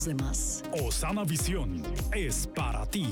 Demás. Osana Visión es para ti.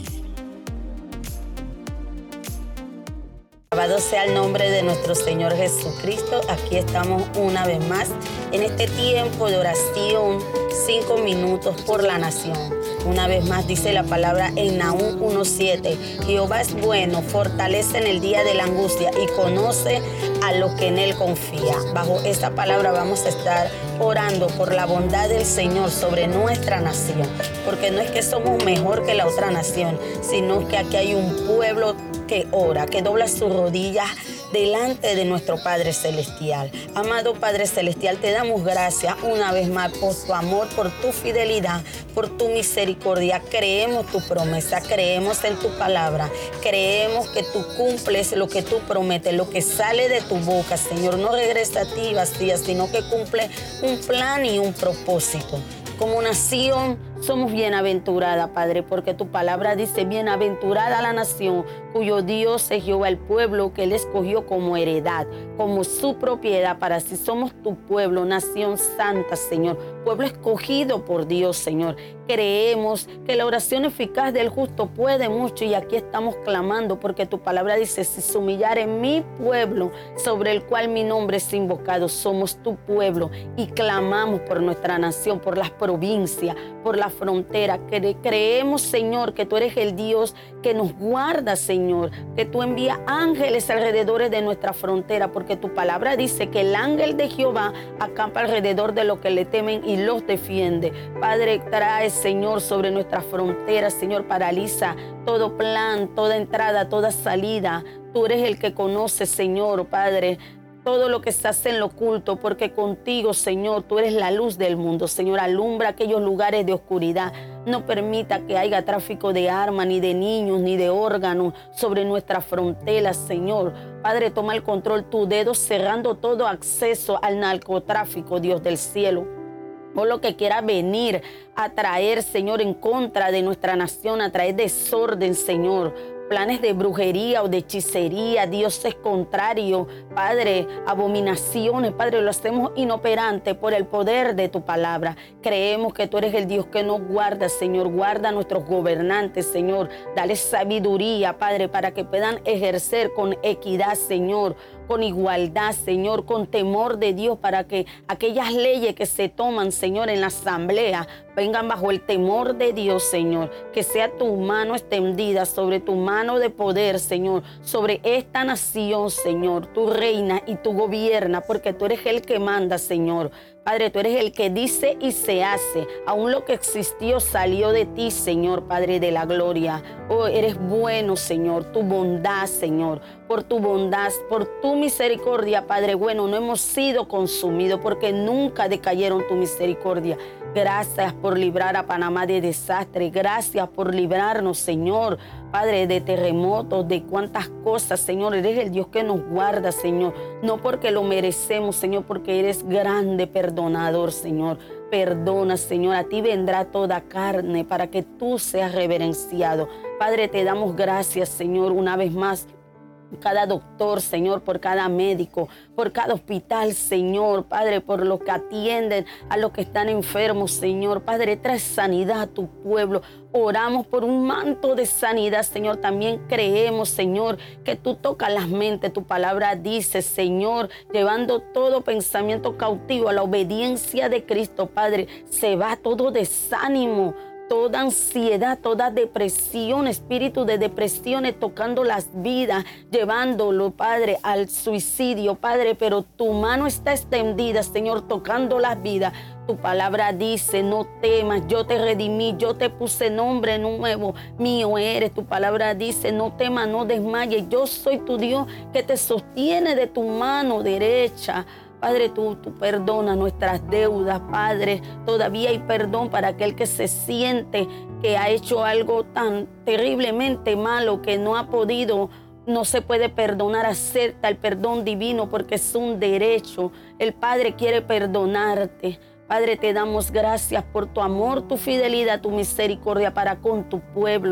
Alabado sea el nombre de nuestro Señor Jesucristo. Aquí estamos una vez más en este tiempo de oración, 5 minutos por la nación. Una vez más dice la palabra en Nahum 1:7. Jehová es bueno, fortalece en el día de la angustia y conoce a los que en él confía. Bajo esta palabra vamos a estar orando por la bondad del Señor sobre nuestra nación. Porque no es que somos mejor que la otra nación, sino que aquí hay un pueblo que ora, que dobla sus rodillas delante de nuestro Padre Celestial. Amado Padre Celestial, te damos gracias una vez más por tu amor, por tu fidelidad, por tu misericordia. Creemos tu promesa, creemos en tu palabra, creemos que tú cumples lo que tú prometes, lo que sale de tu boca, Señor. No regresa a ti vacía, sino que cumple un plan y un propósito. Como nación somos bienaventurada, Padre, porque tu palabra dice, bienaventurada la nación cuyo Dios es Jehová, el pueblo que él escogió como heredad, como su propiedad. Para sí somos tu pueblo, nación santa, Señor, pueblo escogido por Dios, Señor. Creemos que la oración eficaz del justo puede mucho y aquí estamos clamando porque tu palabra dice, si se humillare mi pueblo sobre el cual mi nombre es invocado, somos tu pueblo y clamamos por nuestra nación, por las provincias, por la frontera. Creemos, Señor, que tú eres el Dios que nos guarda, Señor, que tú envías ángeles alrededor de nuestra frontera, porque tu palabra dice que el ángel de Jehová acampa alrededor de los que le temen y los defiende. Padre, trae, Señor, sobre nuestra frontera, Señor, paraliza todo plan, toda entrada, toda salida. Tú eres el que conoce, Señor, Padre, todo lo que se hace en lo oculto, porque contigo, Señor, tú eres la luz del mundo. Señor, alumbra aquellos lugares de oscuridad. No permita que haya tráfico de armas, ni de niños, ni de órganos sobre nuestra frontera, Señor. Padre, toma el control, tu dedo cerrando todo acceso al narcotráfico, Dios del cielo. Por lo que quiera venir a traer, Señor, en contra de nuestra nación, a traer desorden, Señor. Planes de brujería o de hechicería, dioses contrarios, Padre, abominaciones, Padre, lo hacemos inoperante por el poder de tu palabra. Creemos que tú eres el Dios que nos guarda, Señor. Guarda a nuestros gobernantes, Señor. Dale sabiduría, Padre, para que puedan ejercer con equidad, Señor, con igualdad, Señor, con temor de Dios, para que aquellas leyes que se toman, Señor, en la asamblea vengan bajo el temor de Dios, Señor. Que sea tu mano extendida sobre tu mano de poder, Señor, sobre esta nación, Señor. Tú reinas y tú gobiernas porque tú eres el que manda, Señor. Padre, tú eres el que dice y se hace. Aún lo que existió salió de ti, Señor, Padre de la gloria. Oh, eres bueno, Señor. Tu bondad, Señor. Por tu bondad, por tu misericordia, Padre bueno, no hemos sido consumidos porque nunca decayeron tu misericordia. Gracias por librar a Panamá de desastre. Gracias por librarnos, Señor, Padre, de terremotos, de cuantas cosas, Señor. Eres el Dios que nos guarda, Señor. No porque lo merecemos, Señor, porque eres grande perdonador, Señor. Perdona, Señor. A ti vendrá toda carne para que tú seas reverenciado. Padre, te damos gracias, Señor, una vez más. Cada doctor, Señor, por cada médico, por cada hospital, Señor, Padre, por los que atienden a los que están enfermos, Señor. Padre, trae sanidad a tu pueblo. Oramos por un manto de sanidad, Señor. También creemos, Señor, que tú tocas las mentes. Tu palabra dice, Señor, llevando todo pensamiento cautivo a la obediencia de Cristo, Padre. Se va todo desánimo, toda ansiedad, toda depresión, espíritu de depresiones tocando las vidas, llevándolo, Padre, al suicidio, Padre, pero tu mano está extendida, Señor, tocando las vidas. Tu palabra dice, no temas, yo te redimí, yo te puse nombre nuevo, mío eres. Tu palabra dice, no temas, no desmayes, yo soy tu Dios que te sostiene de tu mano derecha. Padre, tú perdona nuestras deudas, Padre. Todavía hay perdón para aquel que se siente que ha hecho algo tan terriblemente malo que no ha podido, no se puede perdonar. Acepta el perdón divino porque es un derecho. El Padre quiere perdonarte. Padre, te damos gracias por tu amor, tu fidelidad, tu misericordia para con tu pueblo.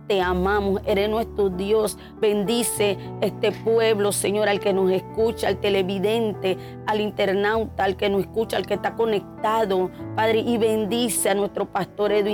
te amamos, eres nuestro Dios. Bendice este pueblo, Señor, al que nos escucha, al televidente, al internauta, al que nos escucha, al que está conectado, Padre, y bendice a nuestro pastor Edwin